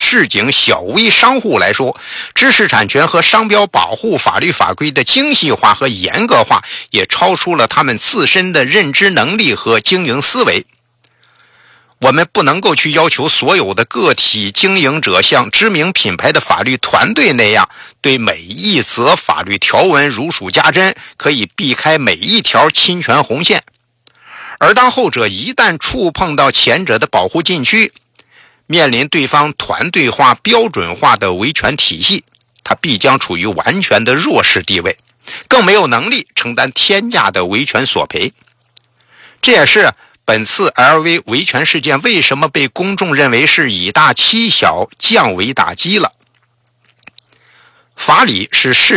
市井小微商户来说，知识产权和商标保护法律法规的精细化和严格化也超出了他们自身的认知能力和经营思维。我们不能够去要求所有的个体经营者像知名品牌的法律团队那样，对每一则法律条文如数家珍，可以避开每一条侵权红线。而当后者一旦触碰到前者的保护禁区，面临对方团队化、标准化的维权体系，他必将处于完全的弱势地位，更没有能力承担天价的维权索赔。这也是本次 LV 维权事件为什么被公众认为是以大欺小、降维打击了。法理是世